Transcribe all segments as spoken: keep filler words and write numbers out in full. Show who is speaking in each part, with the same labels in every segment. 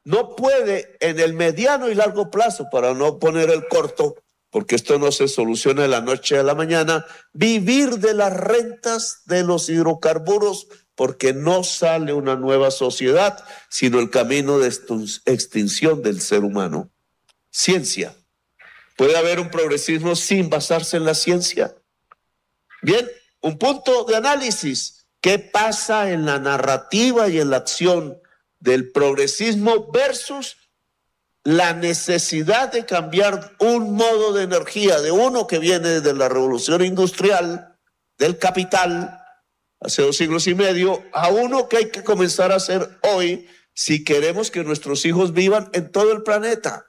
Speaker 1: no puede en el mediano y largo plazo, para no poner el corto, porque esto no se soluciona de la noche a la mañana, vivir de las rentas de los hidrocarburos, porque no sale una nueva sociedad, sino el camino de extinción del ser humano. Ciencia. ¿Puede haber un progresismo sin basarse en la ciencia? Bien, un punto de análisis. ¿Qué pasa en la narrativa y en la acción del progresismo versus la necesidad de cambiar un modo de energía de uno que viene de la revolución industrial, del capital, hace dos siglos y medio, a uno que hay que comenzar a hacer hoy si queremos que nuestros hijos vivan en todo el planeta?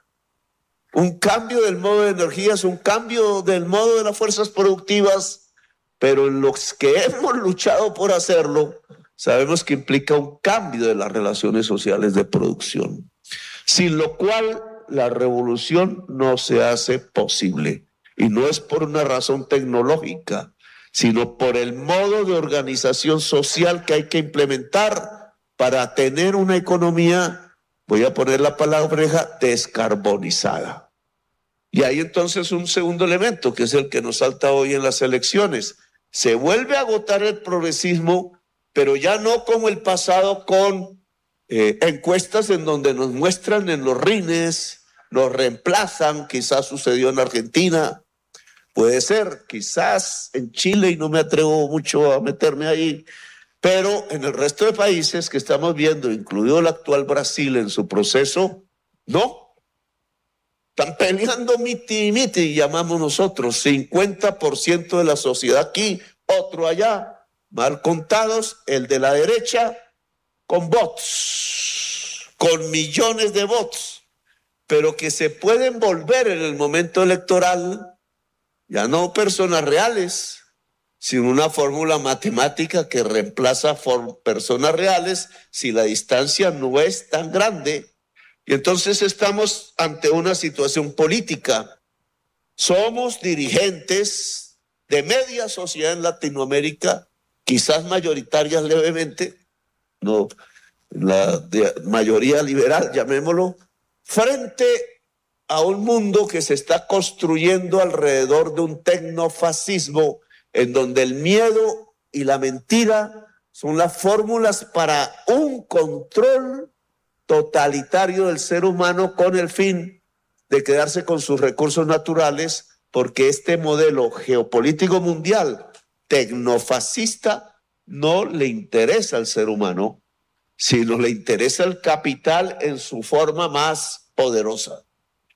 Speaker 1: Un cambio del modo de energía es un cambio del modo de las fuerzas productivas, pero en los que hemos luchado por hacerlo, sabemos que implica un cambio de las relaciones sociales de producción, sin lo cual la revolución no se hace posible. Y no es por una razón tecnológica, sino por el modo de organización social que hay que implementar para tener una economía, voy a poner la palabra, descarbonizada. Y hay entonces un segundo elemento, que es el que nos salta hoy en las elecciones. Se vuelve a agotar el progresismo, pero ya no como el pasado, con eh, encuestas en donde nos muestran en los rines, nos reemplazan, quizás sucedió en Argentina, puede ser, quizás en Chile, y no me atrevo mucho a meterme ahí, pero en el resto de países que estamos viendo, incluido el actual Brasil en su proceso, no. Están peleando miti y miti, llamamos nosotros, cincuenta por ciento de la sociedad aquí, otro allá, mal contados, el de la derecha, con bots, con millones de bots, pero que se pueden volver en el momento electoral, ya no personas reales, sino una fórmula matemática que reemplaza personas reales si la distancia no es tan grande. Y entonces estamos ante una situación política. Somos dirigentes de media sociedad en Latinoamérica, quizás mayoritarias levemente, no, la de mayoría liberal, llamémoslo, frente a un mundo que se está construyendo alrededor de un tecnofascismo en donde el miedo y la mentira son las fórmulas para un control totalitario del ser humano con el fin de quedarse con sus recursos naturales, porque este modelo geopolítico mundial tecnofascista no le interesa al ser humano, sino le interesa el capital en su forma más poderosa.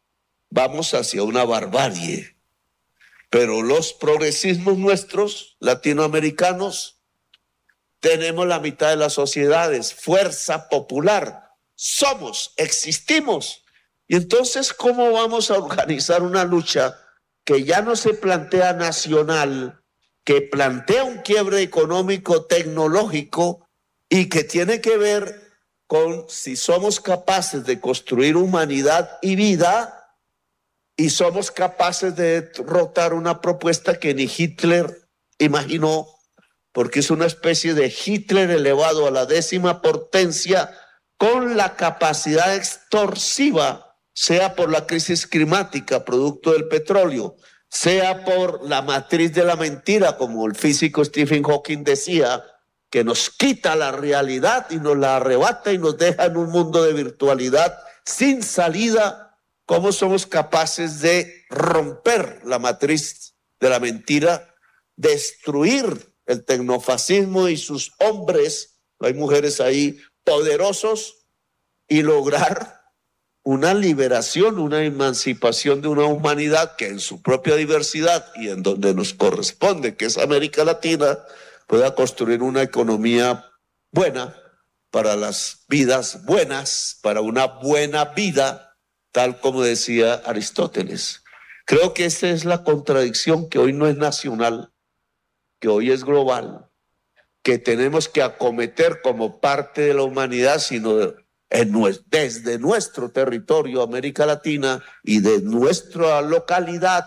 Speaker 1: Vamos hacia una barbarie, pero los progresismos nuestros, latinoamericanos, tenemos la mitad de las sociedades, fuerza popular, somos, existimos. Y entonces, ¿cómo vamos a organizar una lucha que ya no se plantea nacional, que plantea un quiebre económico, tecnológico, y que tiene que ver con si somos capaces de construir humanidad y vida, y somos capaces de derrotar una propuesta que ni Hitler imaginó, porque es una especie de Hitler elevado a la décima potencia, con la capacidad extorsiva, sea por la crisis climática, producto del petróleo, sea por la matriz de la mentira, como el físico Stephen Hawking decía, que nos quita la realidad y nos la arrebata y nos deja en un mundo de virtualidad sin salida. ¿Cómo somos capaces de romper la matriz de la mentira, destruir el tecnofascismo y sus hombres, hay mujeres ahí, poderosos, y lograr una liberación, una emancipación de una humanidad que en su propia diversidad y en donde nos corresponde, que es América Latina, pueda construir una economía buena para las vidas buenas, para una buena vida, tal como decía Aristóteles. Creo que esa es la contradicción que hoy no es nacional, que hoy es global, que tenemos que acometer como parte de la humanidad, sino en, desde nuestro territorio, América Latina, y de nuestra localidad.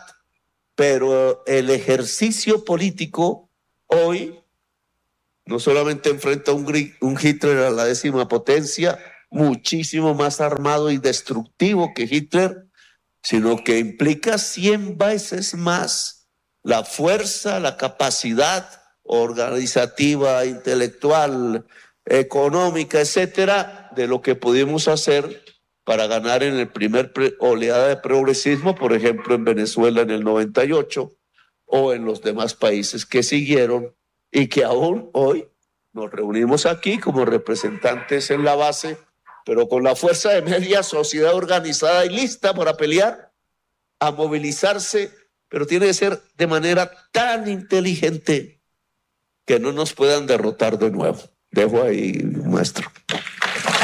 Speaker 1: Pero el ejercicio político hoy no solamente enfrenta a un, un Hitler a la décima potencia, muchísimo más armado y destructivo que Hitler, sino que implica cien veces más la fuerza, la capacidad organizativa, intelectual, económica, etcétera, de lo que pudimos hacer para ganar en el primer oleada de progresismo, por ejemplo, en Venezuela en el noventa y ocho, o en los demás países que siguieron y que aún hoy nos reunimos aquí como representantes en la base, pero con la fuerza de media sociedad organizada y lista para pelear, a movilizarse, pero tiene que ser de manera tan inteligente que no nos puedan derrotar de nuevo. Dejo ahí, maestro.